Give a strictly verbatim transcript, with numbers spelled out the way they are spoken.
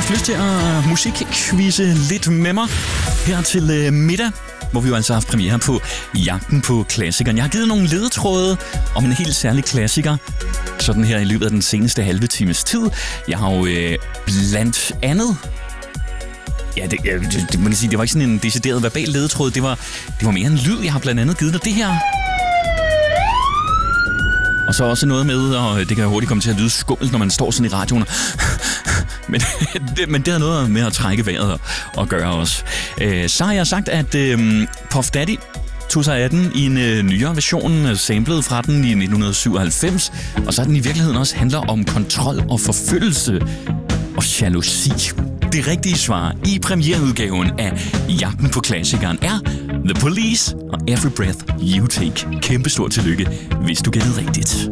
haft lyst til at musikquizze lidt med mig her til øh, middag, hvor vi jo altså har haft premiere på Jagten på Klassikeren. Jeg har givet nogle ledetråde om en helt særlig klassiker, sådan her i løbet af den seneste halve times tid. Jeg har jo øh, blandt andet... Ja, det, det, det må jeg sige, det var ikke sådan en decideret verbal ledetråd. Det var, det var mere en lyd, jeg har blandt andet givet dig det her. Og så også noget med, og det kan hurtigt komme til at lyde skummelt, når man står sådan i radioen. men, det, men det har noget med at trække vejret og gøre også. Øh, så har jeg sagt, at øh, Puff Daddy tog sig af den i en øh, nyere version, samlet fra den i nitten syvoghalvfems. Og så er den i virkeligheden også handler om kontrol og forfølgelse og jalousi. Det rigtige svar i premiereudgaven af Jagten på Klassikeren er The Police og Every Breath You Take. Kæmpe stort tillykke, hvis du gættede rigtigt.